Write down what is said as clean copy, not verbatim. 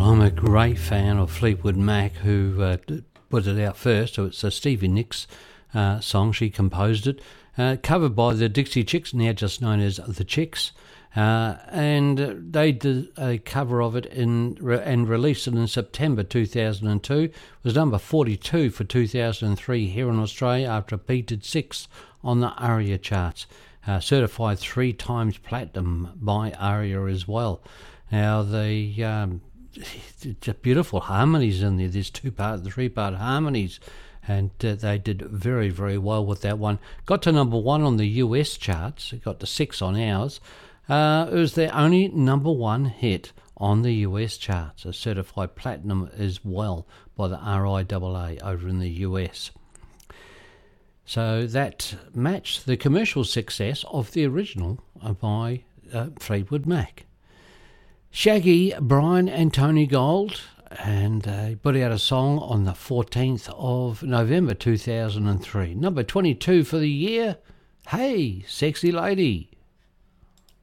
I'm a great fan of Fleetwood Mac, who put it out first. So it's a Stevie Nicks song. She composed it, covered by the Dixie Chicks, now just known as the Chicks. And they did a cover of it and released it in September 2002. It was number 42 for 2003 here in Australia after it peaked 6 on the ARIA charts. Certified 3 times platinum by ARIA as well. Now, just beautiful harmonies in there. There's 3-part harmonies, and they did very, very well with that one. Got to number 1 on the US charts. It got to 6 on ours. It was their only number 1 hit on the US charts, a certified platinum as well by the RIAA over in the US. So that matched the commercial success of the original by Fleetwood Mac. Shaggy, Brian and Tony Gold, and they put out a song on the 14th of November 2003. Number 22 for the year, Hey Sexy Lady.